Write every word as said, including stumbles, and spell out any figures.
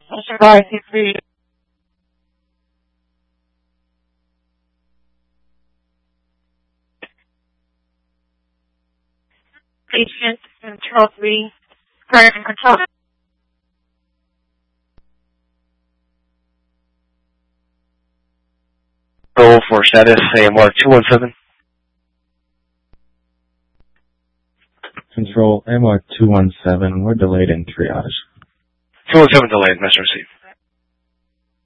Bye, C three. Patient control three. Current control. Roll for status, A M R two one seven. Control, A M R two one seven, we're delayed in triage. two one seven delayed, message received.